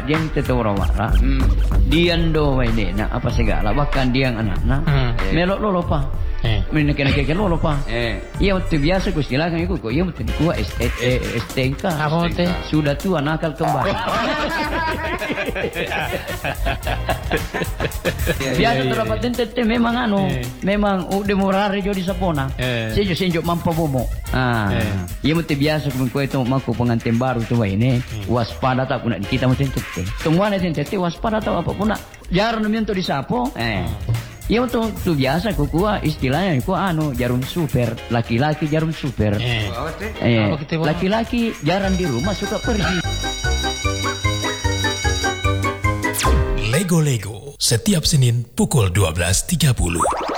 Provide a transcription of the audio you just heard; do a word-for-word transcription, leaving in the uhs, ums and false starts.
dia tetap orang marah. Hmm. Dia ndo ini nak apa segala bahkan dia anak-anak. Hmm. Melok lo lupa. Eh. Menak-nak lo lupa. Eh. Ia waktu biasa ku silakan ikut kok. Ia waktu ku S T N K. Apa teh? Sudah tua nakal kembali. Biasa terdapat tente memang anu, memang udah murari jo di sapona. Sejo sejo mampu bomo. Ah. Ia waktu biasa ku ku itu maku pengantin baru tu ini. Waspada tak guna kita mesti tente. Temuan tente waspada tak apa pun nak. Jarang minto disapo. Eh. Ya untuk tu biasa kukua istilahnya ku anu jarum super laki-laki jarum super eh, eh laki-laki jarang di rumah suka pergi. Lego Lego setiap Senin pukul dua belas tiga puluh.